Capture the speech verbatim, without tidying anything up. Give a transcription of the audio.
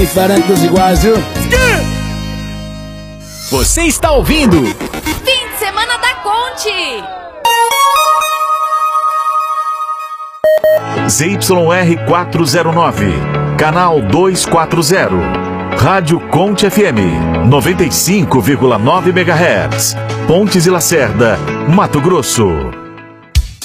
diferente dos iguais, viu? Você está ouvindo Fim de Semana da Conte. Z Y R quatrocentos e nove, canal duzentos e quarenta, Rádio Conte F M, noventa e cinco vírgula nove megahertz, Pontes e Lacerda, Mato Grosso.